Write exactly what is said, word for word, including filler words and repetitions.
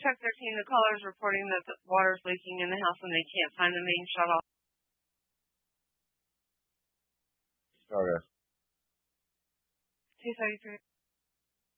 Truck thirteen, the caller is reporting that the water is leaking in the house and they can't find the main shut off. Stardust. two thirty-three.